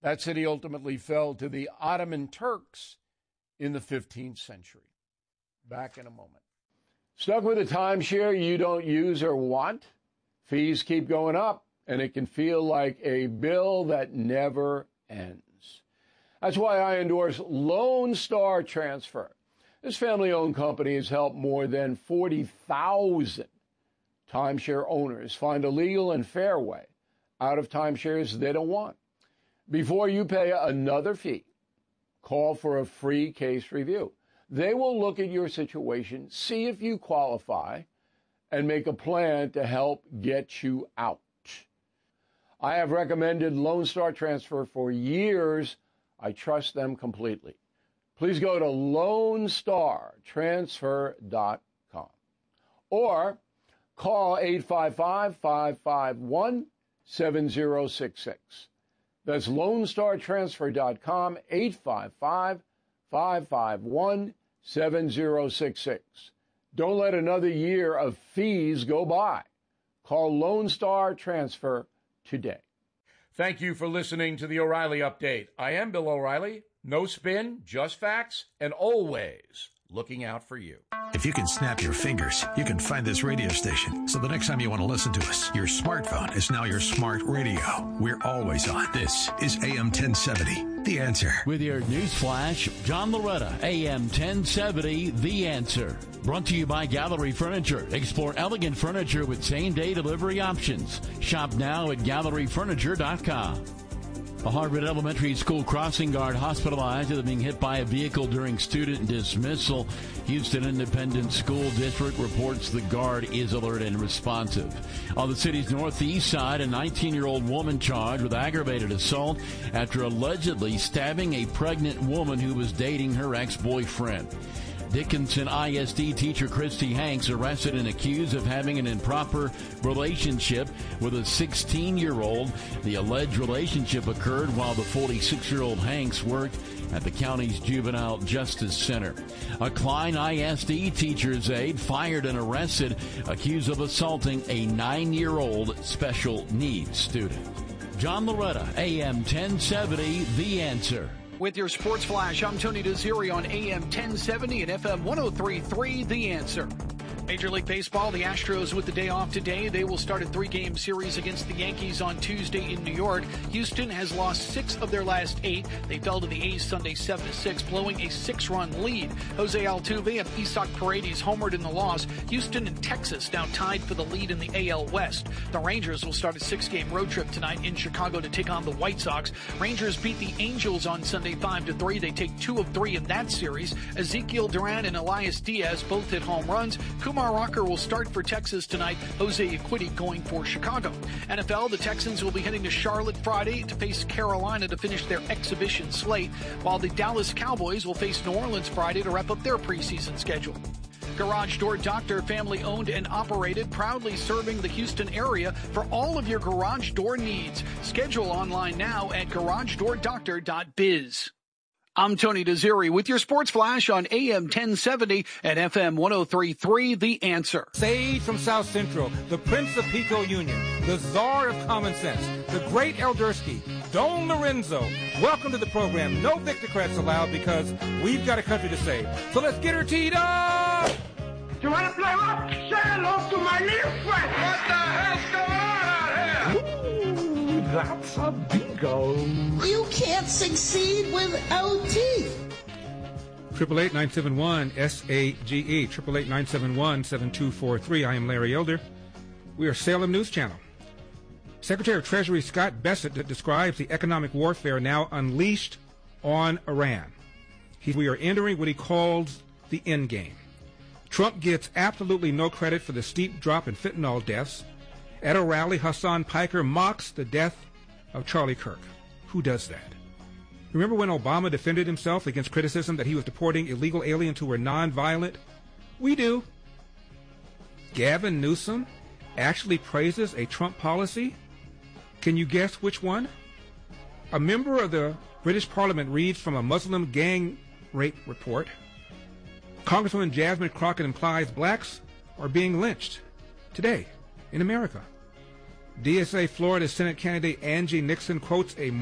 That city ultimately fell to the Ottoman Turks in the 15th century. Back in a moment. Stuck with a timeshare you don't use or want? Fees keep going up, and it can feel like a bill that never ends. That's why I endorse Lone Star Transfer. This family-owned company has helped more than 40,000 timeshare owners find a legal and fair way out of timeshares they don't want. Before you pay another fee, call for a free case review. They will look at your situation, see if you qualify, and make a plan to help get you out. I have recommended Lone Star Transfer for years. I trust them completely. Please go to LoneStarTransfer.com or call 855-551-7066. That's LoneStarTransfer.com, 855-551-7066. Don't let another year of fees go by. Call Lone Star Transfer today. Thank you for listening to the O'Reilly Update. I am Bill O'Reilly. No spin, just facts, and always looking out for you. If you can snap your fingers, you can find this radio station. So the next time you want to listen to us, your smartphone is now your smart radio. We're always on. This is AM 1070, The Answer. With your news flash, John Loretta, AM 1070, The Answer. Brought to you by Gallery Furniture. Explore elegant furniture with same-day delivery options. Shop now at galleryfurniture.com. A Harvard Elementary School crossing guard hospitalized after being hit by a vehicle during student dismissal. Houston Independent School District reports the guard is alert and responsive. On the city's northeast side, a 19-year-old woman charged with aggravated assault after allegedly stabbing a pregnant woman who was dating her ex-boyfriend. Dickinson ISD teacher Christy Hanks arrested and accused of having an improper relationship with a 16-year-old. The alleged relationship occurred while the 46-year-old Hanks worked at the county's Juvenile Justice Center. A Klein ISD teacher's aide fired and arrested, accused of assaulting a 9-year-old special needs student. John Loretta, AM 1070, The Answer. With your Sports Flash, I'm Tony Desiri on AM 1070 and FM 103.3, The Answer. Major League Baseball, the Astros with the day off today. They will start a 3-game series against the Yankees on Tuesday in New York. Houston has lost 6 of their last 8. They fell to the A's Sunday 7-6, blowing a 6-run lead. Jose Altuve and Isaac Paredes homered in the loss. Houston and Texas now tied for the lead in the AL West. The Rangers will start a 6-game road trip tonight in Chicago to take on the White Sox. Rangers beat the Angels on Sunday 5-3. They take 2 of 3 in that series. Ezekiel Duran and Elias Diaz both hit home runs. Kumar Rocker will start for Texas tonight. Jose Urquidy going for Chicago. NFL, the Texans will be heading to Charlotte Friday to face Carolina to finish their exhibition slate, while the Dallas Cowboys will face New Orleans Friday to wrap up their preseason schedule. Garage Door Doctor, family owned and operated, proudly serving the Houston area for all of your garage door needs. Schedule online now at garagedoordoctor.biz. I'm Tony Desiri with your Sports Flash on AM 1070 and FM 103.3, The Answer. Sage from South Central, the Prince of Pico Union, the Czar of Common Sense, the Great Eldersky, Don Lorenzo. Welcome to the program. No Victocrats allowed because we've got a country to save. So let's get her teed up! You want to play what? Say hello to my little friend. What the hell's going on out here? Ooh, that's a bingo. You can't succeed without teeth. 888-971-SAGE, 888-971-7243. I am Larry Elder. We are Salem News Channel. Secretary of Treasury Scott Bessent describes the economic warfare now unleashed on Iran. We are entering what he calls the end game. Trump gets absolutely no credit for the steep drop in fentanyl deaths. At a rally, Hassan Piker mocks the death of Charlie Kirk. Who does that? Remember when Obama defended himself against criticism that he was deporting illegal aliens who were nonviolent? We do. Gavin Newsom actually praises a Trump policy. Can you guess which one? A member of the British Parliament reads from a Muslim gang rape report. Congresswoman Jasmine Crockett implies blacks are being lynched today in America. DSA Florida Senate candidate Angie Nixon quotes a